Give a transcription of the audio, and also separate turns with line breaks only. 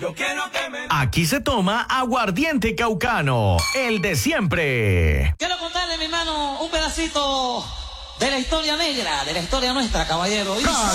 Yo quiero que me...
Aquí se toma aguardiente caucano, el de siempre.
Quiero contarle, mi hermano, un pedacito de la historia negra, de la historia nuestra, caballero.